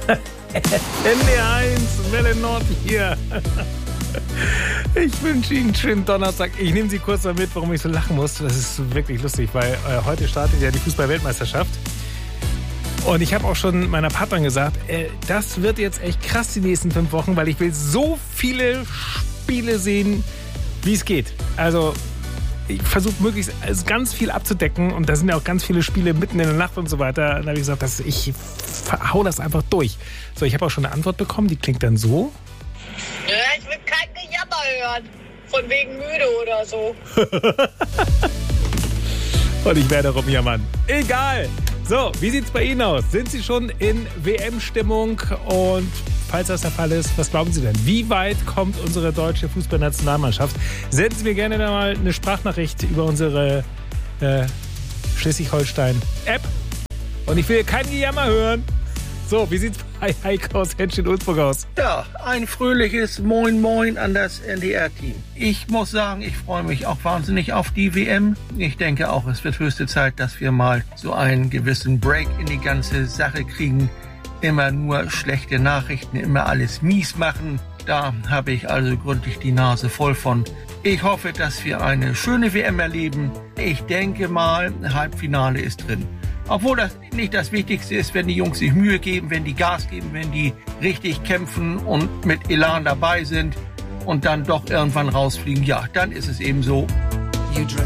NDR1, Welle Nord hier. Ich wünsche Ihnen einen schönen Donnerstag. Ich nehme Sie kurz damit, warum ich so lachen muss. Das ist wirklich lustig, weil heute startet ja die Fußball-Weltmeisterschaft. Und ich habe auch schon meiner Partnerin gesagt, das wird jetzt echt krass die nächsten 5 Wochen, weil ich will so viele Spiele sehen, wie es geht. Also ich versuche möglichst ganz viel abzudecken und da sind ja auch ganz viele Spiele mitten in der Nacht und so weiter. Und da habe ich gesagt, ich hau das einfach durch. So, ich habe auch schon eine Antwort bekommen, die klingt dann so. Ja, ich will kein Gejammer hören. Von wegen müde oder so. Und ich werde rumjammern. Egal. So, wie sieht's bei Ihnen aus? Sind Sie schon in WM-Stimmung? Und falls das der Fall ist, was glauben Sie denn? Wie weit kommt unsere deutsche Fußballnationalmannschaft? Senden Sie mir gerne mal eine Sprachnachricht über unsere Schleswig-Holstein-App. Und ich will kein Gejammer hören. So, wie sieht's bei Heiko aus Henschel-Ulzburg aus? Ja, ein fröhliches Moin Moin an das NDR-Team. Ich muss sagen, ich freue mich auch wahnsinnig auf die WM. Ich denke auch, es wird höchste Zeit, dass wir mal so einen gewissen Break in die ganze Sache kriegen. Immer nur schlechte Nachrichten, immer alles mies machen. Da habe ich also gründlich die Nase voll von. Ich hoffe, dass wir eine schöne WM erleben. Ich denke mal, Halbfinale ist drin. Obwohl das nicht das Wichtigste ist, wenn die Jungs sich Mühe geben, wenn die Gas geben, wenn die richtig kämpfen und mit Elan dabei sind und dann doch irgendwann rausfliegen. Ja, dann ist es eben so.